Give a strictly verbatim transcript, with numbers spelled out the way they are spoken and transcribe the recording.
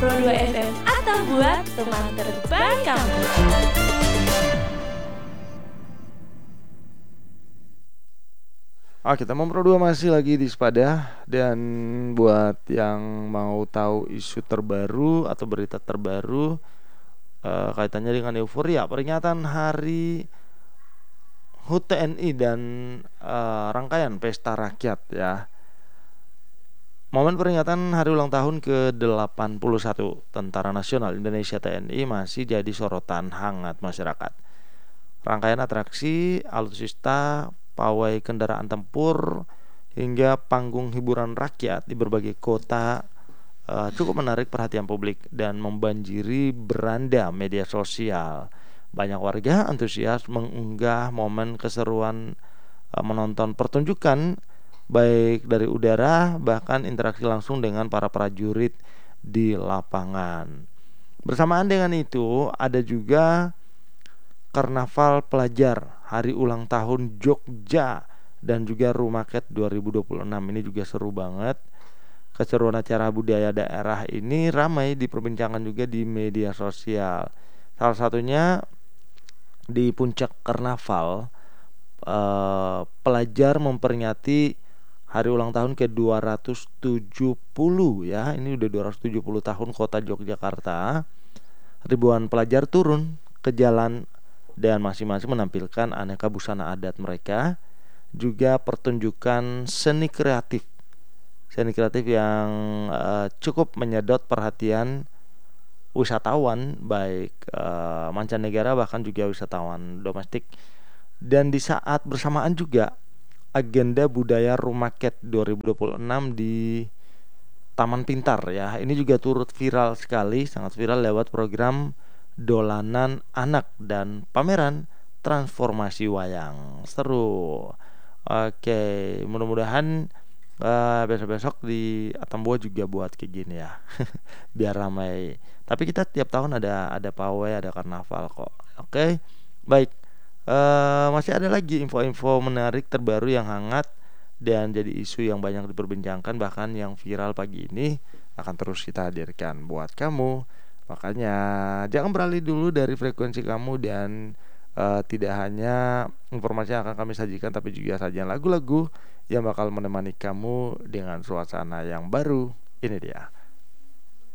Pro dua F M atau buat teman terbaik kamu. Oke, teman Pro dua masih lagi di Sepada. Dan buat yang mau tahu isu terbaru atau berita terbaru uh, kaitannya dengan euforia peringatan Hari H U T T N I dan uh, rangkaian pesta rakyat ya. Momen peringatan hari ulang tahun ke delapan puluh satu Tentara Nasional Indonesia T N I masih jadi sorotan hangat masyarakat. Rangkaian atraksi, alutsista, pawai kendaraan tempur, hingga panggung hiburan rakyat di berbagai kota uh, cukup menarik perhatian publik dan membanjiri beranda media sosial. Banyak warga antusias mengunggah momen keseruan uh, menonton pertunjukan baik dari udara bahkan interaksi langsung dengan para prajurit di lapangan. Bersamaan dengan itu ada juga Karnaval Pelajar, Hari Ulang Tahun Jogja, dan juga Rumaket dua ribu dua puluh enam. Ini juga seru banget. Keseruan acara budaya daerah ini ramai diperbincangkan juga di media sosial. Salah satunya di puncak Karnaval, eh, pelajar memperingati hari ulang tahun ke dua ratus tujuh puluh ya. Ini udah dua ratus tujuh puluh tahun kota Yogyakarta. Ribuan pelajar turun ke jalan dan masing-masing menampilkan aneka busana adat mereka, juga pertunjukan seni kreatif. Seni kreatif yang uh, cukup menyedot perhatian wisatawan baik uh, mancanegara bahkan juga wisatawan domestik. Dan di saat bersamaan juga agenda budaya Rumaket dua ribu dua puluh enam di Taman Pintar ya. Ini juga turut viral sekali, sangat viral lewat program dolanan anak dan pameran transformasi wayang. Seru. Oke, mudah-mudahan uh, besok-besok di Atambua juga buat kayak gini ya. Biar ramai. Tapi kita tiap tahun ada ada pawai, ada karnaval kok. Oke. Baik. Uh, masih ada lagi info-info menarik terbaru yang hangat dan jadi isu yang banyak diperbincangkan, bahkan yang viral pagi ini akan terus kita hadirkan buat kamu. Makanya jangan beralih dulu dari frekuensi kamu dan uh, tidak hanya informasi yang akan kami sajikan, tapi juga sajian lagu-lagu yang bakal menemani kamu dengan suasana yang baru. Ini dia